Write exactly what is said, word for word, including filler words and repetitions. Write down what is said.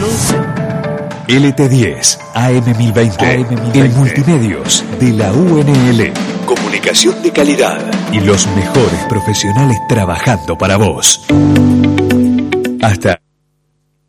L T diez, A M mil veinte, A M mil veinte, el multimedios de la U N L. Comunicación de calidad y los mejores profesionales trabajando para vos. Hasta